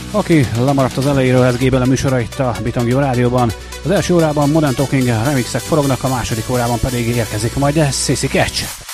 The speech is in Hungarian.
Aki lemaradt az elejéről, ez G-Bele műsora itt a Bitangjó Rádióban. Az első órában Modern Talking remixek forognak, a második órában pedig érkezik majd Sziszi Catch.